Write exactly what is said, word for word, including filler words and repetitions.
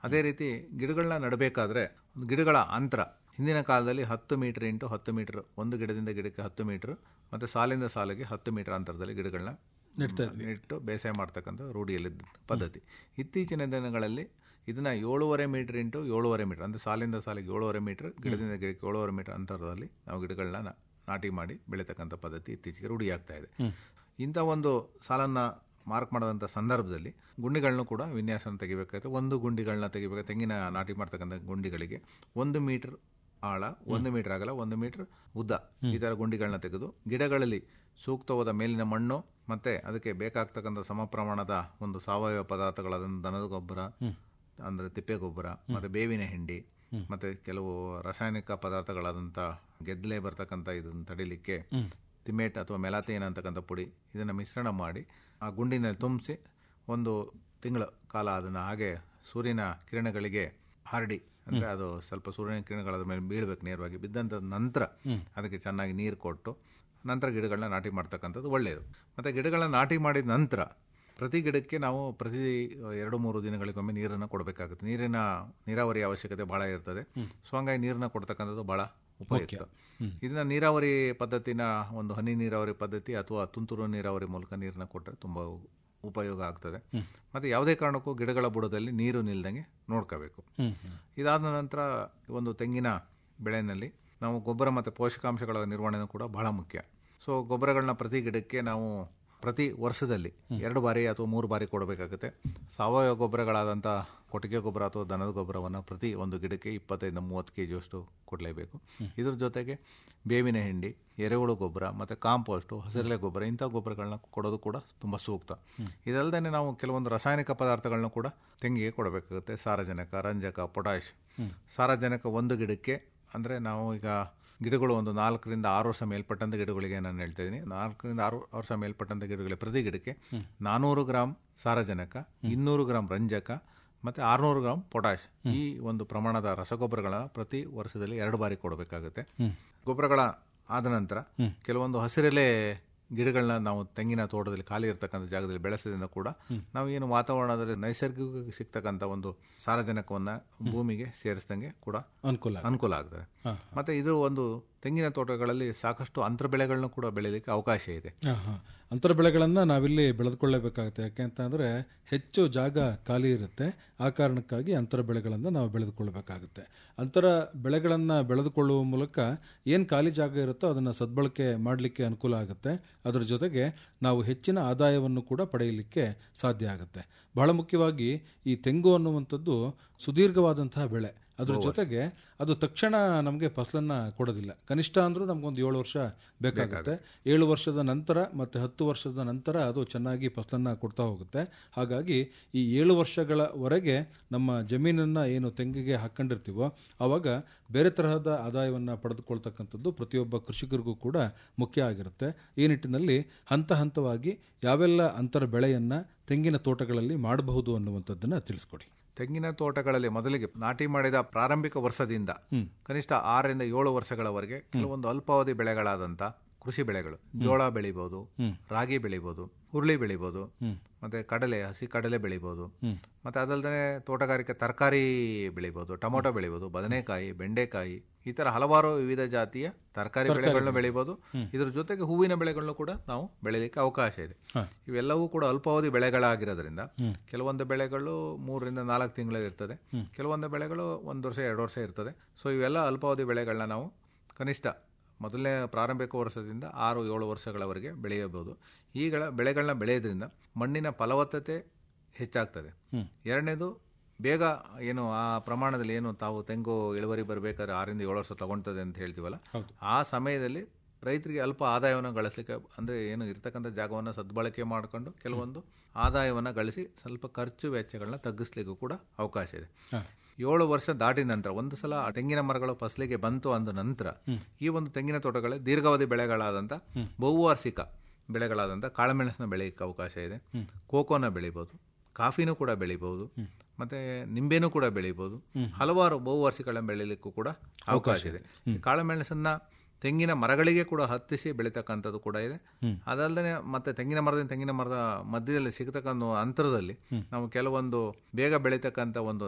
ಅದೇ ರೀತಿ ಗಿಡಗಳನ್ನ ನೆಡಬೇಕಾದ್ರೆ ಗಿಡಗಳ ಅಂತರ ಹಿಂದಿನ ಕಾಲದಲ್ಲಿ ಹತ್ತು ಮೀಟರ್ ಇಂಟು ಹತ್ತು ಮೀಟರ್, ಒಂದು ಗಿಡದಿಂದ ಗಿಡಕ್ಕೆ ಹತ್ತು ಮೀಟರ್ ಮತ್ತು ಸಾಲಿಂದ ಸಾಲಿಗೆ ಹತ್ತು ಮೀಟರ್ ಅಂತರದಲ್ಲಿ ಗಿಡಗಳನ್ನ ನೆಟ್ಟು ಬೇಸಾಯ ಮಾಡ್ತಕ್ಕಂಥ ರೂಢಿಯಲ್ಲಿದ್ದ ಪದ್ಧತಿ. ಇತ್ತೀಚಿನ ದಿನಗಳಲ್ಲಿ ಇದನ್ನ ಏಳೂವರೆ ಮೀಟರ್ ಇಂಟು ಏಳೂವರೆ ಮೀಟರ್ ಅಂದರೆ ಸಾಲಿಂದ ಸಾಲಿಗೆ ಏಳೂವರೆ ಮೀಟರ್, ಗಿಡದಿಂದ ಗಿಡಕ್ಕೆ ಏಳೂವರೆ ಮೀಟರ್ ಅಂತರದಲ್ಲಿ ನಾವು ಗಿಡಗಳನ್ನ ನಾಟಿ ಮಾಡಿ ಬೆಳೀತಕ್ಕಂಥ ಪದ್ಧತಿ ಇತ್ತೀಚೆಗೆ ರೂಢಿಯಾಗ್ತಾ ಇದೆ. ಇಂಥ ಒಂದು ಸಾಲನ್ನ ಮಾರ್ಕ್ ಮಾಡೋದಂಥ ಸಂದರ್ಭದಲ್ಲಿ ಗುಂಡಿಗಳನ್ನೂ ಕೂಡ ವಿನ್ಯಾಸ ತೆಗಿಬೇಕಾಗುತ್ತೆ. ಒಂದು ಗುಂಡಿಗಳನ್ನ ತೆಗಿಬೇಕು. ತೆಂಗಿನ ನಾಟಿ ಮಾಡ್ತಕ್ಕಂಥ ಗುಂಡಿಗಳಿಗೆ ಒಂದು ಮೀಟರ್ ಆಳ, ಒಂದು ಮೀಟರ್ ಆಗಲ್ಲ, ಒಂದು ಮೀಟರ್ ಉದ್ದ, ಈ ಥರ ಗುಂಡಿಗಳನ್ನ ತೆಗೆದು ಗಿಡಗಳಲ್ಲಿ ಸೂಕ್ತವಾದ ಮೇಲಿನ ಮಣ್ಣು ಮತ್ತೆ ಅದಕ್ಕೆ ಬೇಕಾಗ್ತಕ್ಕಂಥ ಸಮ ಪ್ರಮಾಣದ ಒಂದು ಸಾವಯವ ಪದಾರ್ಥಗಳಾದ ದನದ ಗೊಬ್ಬರ ಅಂದರೆ ತಿಪ್ಪೆ ಗೊಬ್ಬರ ಮತ್ತೆ ಬೇವಿನ ಹಿಂಡಿ ಮತ್ತೆ ಕೆಲವು ರಾಸಾಯನಿಕ ಪದಾರ್ಥಗಳಾದಂಥ ಗೆದ್ದಲೆ ಬರ್ತಕ್ಕಂಥ ಇದನ್ನು ತಡಿಲಿಕ್ಕೆ ತಿಮೇಟ್ ಅಥವಾ ಮೆಲಾಥೇನ್ ಅಂತಕ್ಕಂಥ ಪುಡಿ, ಇದನ್ನು ಮಿಶ್ರಣ ಮಾಡಿ ಆ ಗುಂಡಿನಲ್ಲಿ ತುಂಬಿಸಿ ಒಂದು ತಿಂಗಳ ಕಾಲ ಅದನ್ನು ಹಾಗೆ ಸೂರ್ಯನ ಕಿರಣಗಳಿಗೆ ಹರಡಿ, ಅಂದರೆ ಅದು ಸ್ವಲ್ಪ ಸೂರ್ಯನ ಕಿರಣಗಳ ಮೇಲೆ ಬೀಳ್ಬೇಕು ನೇರವಾಗಿ. ಬಿದ್ದಂಥ ನಂತರ ಅದಕ್ಕೆ ಚೆನ್ನಾಗಿ ನೀರು ಕೊಟ್ಟು ನಂತರ ಗಿಡಗಳನ್ನ ನಾಟಿ ಮಾಡ್ತಕ್ಕಂಥದ್ದು ಒಳ್ಳೆಯದು. ಮತ್ತು ಗಿಡಗಳನ್ನ ನಾಟಿ ಮಾಡಿದ ನಂತರ ಪ್ರತಿ ಗಿಡಕ್ಕೆ ನಾವು ಪ್ರತಿ ಎರಡು ಮೂರು ದಿನಗಳಿಗೊಮ್ಮೆ ನೀರನ್ನು ಕೊಡಬೇಕಾಗುತ್ತೆ. ನೀರಿನ ನೀರಾವರಿ ಅವಶ್ಯಕತೆ ಭಾಳ ಇರ್ತದೆ. ಸೊ ಹಂಗಾಗಿ ನೀರನ್ನ ಕೊಡ್ತಕ್ಕಂಥದ್ದು ಭಾಳ ಉಪಯುಕ್ತ. ಇದನ್ನ ನೀರಾವರಿ ಪದ್ಧತಿನ ಒಂದು ಹನಿ ನೀರಾವರಿ ಪದ್ಧತಿ ಅಥವಾ ತುಂತುರು ನೀರಾವರಿ ಮೂಲಕ ನೀರನ್ನ ಕೊಟ್ಟರೆ ತುಂಬ ಉಪಯೋಗ ಆಗ್ತದೆ. ಮತ್ತು ಯಾವುದೇ ಕಾರಣಕ್ಕೂ ಗಿಡಗಳ ಬುಡದಲ್ಲಿ ನೀರು ನಿಲ್ದಂಗೆ ನೋಡ್ಕೋಬೇಕು. ಇದಾದ ನಂತರ ಒಂದು ತೆಂಗಿನ ಬೆಳೆಯಲ್ಲಿ ನಾವು ಗೊಬ್ಬರ ಮತ್ತು ಪೋಷಕಾಂಶಗಳ ನಿರ್ವಹಣೆ ಕೂಡ ಬಹಳ ಮುಖ್ಯ. ಸೊ ಗೊಬ್ಬರಗಳನ್ನ ಪ್ರತಿ ಗಿಡಕ್ಕೆ ನಾವು ಪ್ರತಿ ವರ್ಷದಲ್ಲಿ ಎರಡು ಬಾರಿ ಅಥವಾ ಮೂರು ಬಾರಿ ಕೊಡಬೇಕಾಗುತ್ತೆ. ಸಾವಯವ ಗೊಬ್ಬರಗಳಾದಂಥ ಕೊಟ್ಟಿಗೆ ಗೊಬ್ಬರ ಅಥವಾ ದನದ ಗೊಬ್ಬರವನ್ನು ಪ್ರತಿ ಒಂದು ಗಿಡಕ್ಕೆ ಇಪ್ಪತ್ತೈದು ಮೂವತ್ತು ಕೆ ಜಿಯಷ್ಟು ಕೊಡಲೇಬೇಕು. ಇದ್ರ ಜೊತೆಗೆ ಬೇವಿನ ಹಿಂಡಿ, ಎರೆಹುಳು ಗೊಬ್ಬರ ಮತ್ತು ಕಾಂಪೋಸ್ಟು, ಹಸಿರೆಲೆ ಗೊಬ್ಬರ, ಇಂಥ ಗೊಬ್ಬರಗಳನ್ನ ಕೊಡೋದು ಕೂಡ ತುಂಬ ಸೂಕ್ತ. ಇದಲ್ಲದೆ ನಾವು ಕೆಲವೊಂದು ರಾಸಾಯನಿಕ ಪದಾರ್ಥಗಳನ್ನ ಕೂಡ ತೆಂಗಿಗೆ ಕೊಡಬೇಕಾಗುತ್ತೆ. ಸಾರಜನಕ, ರಂಜಕ, ಪೊಟ್ಯಾಶ್. ಸಾರಜನಕ ಒಂದು ಗಿಡಕ್ಕೆ ಅಂದರೆ ನಾವು ಈಗ ಗಿಡಗಳು ಒಂದು ನಾಲ್ಕರಿಂದ ಆರು ವರ್ಷ ಮೇಲ್ಪಟ್ಟಂಥ ಗಿಡಗಳಿಗೆ ನಾನು ಹೇಳ್ತಾ ಇದ್ದೀನಿ, ನಾಲ್ಕರಿಂದ ಆರು ವರ್ಷ ಮೇಲ್ಪಟ್ಟಂಥ ಗಿಡಗಳಿಗೆ ಪ್ರತಿ ಗಿಡಕ್ಕೆ ನಾನ್ನೂರು ಗ್ರಾಮ್ ಸಾರಜನಕ, ಇನ್ನೂರು ಗ್ರಾಮ್ ರಂಜಕ ಮತ್ತು ಆರುನೂರು ಗ್ರಾಮ್ ಪೊಟ್ಯಾಶ್, ಈ ಒಂದು ಪ್ರಮಾಣದ ರಸಗೊಬ್ಬರಗಳನ್ನ ಪ್ರತಿ ವರ್ಷದಲ್ಲಿ ಎರಡು ಬಾರಿ ಕೊಡಬೇಕಾಗುತ್ತೆ. ಗೊಬ್ಬರಗಳ ಆದ ನಂತರ ಕೆಲವೊಂದು ಹಸಿರೆಲೆ ಗಿಡಗಳನ್ನ ನಾವು ತೆಂಗಿನ ತೋಟದಲ್ಲಿ ಖಾಲಿ ಇರತಕ್ಕಂಥ ಜಾಗದಲ್ಲಿ ಬೆಳೆಸೋದ್ರಿಂದ ಕೂಡ ನಾವು ಏನು ವಾತಾವರಣದಲ್ಲಿ ನೈಸರ್ಗಿಕ ಸಿಗ್ತಕ್ಕಂಥ ಒಂದು ಸಾರಜನಕವನ್ನ ಭೂಮಿಗೆ ಸೇರಿಸಿದಂಗೆ ಕೂಡ ಅನುಕೂಲ ಅನುಕೂಲ ಆಗ್ತದೆ. ಮತ್ತೆ ಇದು ಒಂದು ತೆಂಗಿನ ತೋಟಗಳಲ್ಲಿ ಸಾಕಷ್ಟು ಅಂತರ ಬೆಳೆಗಳನ್ನ ಕೂಡ ಬೆಳೆಯಲಿಕ್ಕೆ ಅವಕಾಶ ಇದೆ. ಅಂತರ ಬೆಳೆಗಳನ್ನ ನಾವಿಲ್ಲಿ ಬೆಳೆದುಕೊಳ್ಳಬೇಕಾಗುತ್ತೆ. ಯಾಕೆಂತಂದ್ರೆ ಹೆಚ್ಚು ಜಾಗ ಖಾಲಿ ಇರುತ್ತೆ. ಆ ಕಾರಣಕ್ಕಾಗಿ ಅಂತರ ಬೆಳೆಗಳನ್ನ ನಾವು ಬೆಳೆದುಕೊಳ್ಳಬೇಕಾಗುತ್ತೆ. ಅಂತರ ಬೆಳೆಗಳನ್ನ ಬೆಳೆದುಕೊಳ್ಳುವ ಮೂಲಕ ಏನು ಖಾಲಿ ಜಾಗ ಇರುತ್ತೋ ಅದನ್ನ ಸದ್ಬಳಕೆ ಮಾಡಲಿಕ್ಕೆ ಅನುಕೂಲ ಆಗುತ್ತೆ. ಅದರ ಜೊತೆಗೆ ನಾವು ಹೆಚ್ಚಿನ ಆದಾಯವನ್ನು ಕೂಡ ಪಡೆಯಲಿಕ್ಕೆ ಸಾಧ್ಯ ಆಗುತ್ತೆ. ಬಹಳ ಮುಖ್ಯವಾಗಿ ಈ ತೆಂಗು ಅನ್ನುವಂಥದ್ದು ಸುದೀರ್ಘವಾದಂತಹ ಬೆಳೆ. ಅದ್ರ ಜೊತೆಗೆ ಅದು ತಕ್ಷಣ ನಮಗೆ ಫಸಲನ್ನ ಕೊಡೋದಿಲ್ಲ. ಕನಿಷ್ಠ ಅಂದ್ರೂ ನಮ್ಗೊಂದು ಏಳು ವರ್ಷ ಬೇಕಾಗುತ್ತೆ. ಏಳು ವರ್ಷದ ನಂತರ ಮತ್ತೆ ಹತ್ತು ವರ್ಷದ ನಂತರ ಅದು ಚೆನ್ನಾಗಿ ಫಸಲನ್ನ ಕೊಡ್ತಾ ಹೋಗುತ್ತೆ. ಹಾಗಾಗಿ ಈ ಏಳು ವರ್ಷಗಳವರೆಗೆ ನಮ್ಮ ಜಮೀನನ್ನ ಏನು ತೆಂಗಿಗೆ ಹಾಕೊಂಡಿರ್ತೀವೋ ಆವಾಗ ಬೇರೆ ತರಹದ ಆದಾಯವನ್ನ ಪಡೆದುಕೊಳ್ತಕ್ಕಂಥದ್ದು ಪ್ರತಿಯೊಬ್ಬ ಕೃಷಿಕರಿಗೂ ಕೂಡ ಮುಖ್ಯ ಆಗಿರುತ್ತೆ. ಈ ನಿಟ್ಟಿನಲ್ಲಿ ಹಂತ ಹಂತವಾಗಿ ಯಾವೆಲ್ಲ ಅಂತರ ಬೆಳೆಯನ್ನ ತೆಂಗಿನ ತೋಟಗಳಲ್ಲಿ ಮಾಡಬಹುದು ಅನ್ನುವಂಥದ್ದನ್ನ ತಿಳಿಸ್ಕೊಡಿ. ತೆಂಗಿನ ತೋಟಗಳಲ್ಲಿ ಮೊದಲಿಗೆ ನಾಟಿ ಮಾಡಿದ ಪ್ರಾರಂಭಿಕ ವರ್ಷದಿಂದ ಕನಿಷ್ಠ ಆರರಿಂದ ಏಳು ವರ್ಷಗಳವರೆಗೆ ಕೆಲವೊಂದು ಅಲ್ಪಾವಧಿ ಬೆಳೆಗಳಾದಂಥ ಕೃಷಿ ಬೆಳೆಗಳು, ಜೋಳ ಬೆಳಿಬಹುದು, ರಾಗಿ ಬೆಳಿಬಹುದು, ಹುರುಳಿ ಬೆಳಿಬಹುದು, ಮತ್ತೆ ಕಡಲೆ, ಹಸಿ ಕಡಲೆ ಬೆಳಿಬಹುದು, ಮತ್ತೆ ಅದಲ್ಲದೆ ತೋಟಗಾರಿಕೆ ತರಕಾರಿ ಬೆಳಿಬಹುದು, ಟೊಮೊಟೊ ಬೆಳಿಬಹುದು, ಬದನೆಕಾಯಿ, ಬೆಂಡೆಕಾಯಿ, ಈ ತರ ಹಲವಾರು ವಿವಿಧ ಜಾತಿಯ ತರಕಾರಿ ಬೆಳೆಗಳನ್ನ ಬೆಳಿಬಹುದು. ಇದ್ರ ಜೊತೆಗೆ ಹೂವಿನ ಬೆಳೆಗಳನ್ನು ಕೂಡ ನಾವು ಬೆಳೆಯಲಿಕ್ಕೆ ಅವಕಾಶ ಇದೆ. ಇವೆಲ್ಲವೂ ಕೂಡ ಅಲ್ಪಾವಧಿ ಬೆಳೆಗಳಾಗಿರೋದ್ರಿಂದ ಕೆಲವೊಂದು ಬೆಳೆಗಳು ಮೂರರಿಂದ ನಾಲ್ಕು ತಿಂಗಳು ಇರ್ತದೆ, ಕೆಲವೊಂದು ಬೆಳೆಗಳು ಒಂದು ವರ್ಷ ಎರಡು ವರ್ಷ ಇರ್ತದೆ. ಸೊ ಇವೆಲ್ಲ ಅಲ್ಪಾವಧಿ ಬೆಳೆಗಳನ್ನ ನಾವು ಕನಿಷ್ಠ ಮೊದಲನೇ ಪ್ರಾರಂಭಿಕ ವರ್ಷದಿಂದ ಆರು ಏಳು ವರ್ಷಗಳವರೆಗೆ ಬೆಳೆಯಬಹುದು. ಈಗಳ ಬೆಳೆಗಳನ್ನ ಬೆಳೆಯೋದ್ರಿಂದ ಮಣ್ಣಿನ ಫಲವತ್ತತೆ ಹೆಚ್ಚಾಗ್ತದೆ. ಎರಡನೇದು, ಬೇಗ ಏನು ಆ ಪ್ರಮಾಣದಲ್ಲಿ ಏನು ತಾವು ತೆಂಗು ಇಳುವರಿ ಬರಬೇಕಾದ್ರೆ ಆರಿಂದ ಏಳು ವರ್ಷ ತಗೊಳ್ತದೆ ಅಂತ ಹೇಳ್ತೀವಲ್ಲ, ಆ ಸಮಯದಲ್ಲಿ ರೈತರಿಗೆ ಅಲ್ಪ ಆದಾಯವನ್ನು ಗಳಿಸಲಿಕ್ಕೆ, ಅಂದರೆ ಏನು ಇರ್ತಕ್ಕಂಥ ಜಾಗವನ್ನು ಸದ್ಬಳಕೆ ಮಾಡಿಕೊಂಡು ಕೆಲವೊಂದು ಆದಾಯವನ್ನು ಗಳಿಸಿ ಸ್ವಲ್ಪ ಖರ್ಚು ವೆಚ್ಚಗಳನ್ನ ತಗ್ಗಿಸ್ಲಿಕ್ಕೂ ಕೂಡ ಅವಕಾಶ ಇದೆ. ಏಳು ವರ್ಷ ದಾಟಿದ ನಂತರ ಒಂದು ಸಲ ತೆಂಗಿನ ಮರಗಳು ಫಸಲಿಗೆ ಬಂತು ಅಂದ ನಂತರ ಈ ಒಂದು ತೆಂಗಿನ ತೋಟಗಳೇ ದೀರ್ಘಾವಧಿ ಬೆಳೆಗಳಾದಂಥ ಬಹುವಾರ್ಷಿಕ ಬೆಳೆಗಳಾದಂಥ ಕಾಳುಮೆಣಸನ್ನ ಬೆಳೆಯಕ್ಕೆ ಅವಕಾಶ ಇದೆ. ಕೋಕೋನ ಬೆಳಿಬಹುದು, ಕಾಫಿನೂ ಕೂಡ ಬೆಳಿಬಹುದು, ಮತ್ತೆ ನಿಂಬೆನೂ ಕೂಡ ಬೆಳಿಬಹುದು. ಹಲವಾರು ಬಹುವಾರ್ಷಿಕಗಳನ್ನ ಬೆಳೀಲಿಕ್ಕೂ ಕೂಡ ಅವಕಾಶ ಇದೆ. ಕಾಳುಮೆಣಸನ್ನ ತೆಂಗಿನ ಮರಗಳಿಗೆ ಕೂಡ ಹತ್ತಿಸಿ ಬೆಳೀತಕ್ಕಂಥದ್ದು ಕೂಡ ಇದೆ. ಅದಲ್ಲದೆ ಮತ್ತೆ ತೆಂಗಿನ ಮರದಿಂದ ತೆಂಗಿನ ಮರದ ಮಧ್ಯದಲ್ಲಿ ಸಿಗತಕ್ಕಂಥ ಅಂತರದಲ್ಲಿ ನಾವು ಕೆಲವೊಂದು ಬೇಗ ಬೆಳೀತಕ್ಕಂಥ ಒಂದು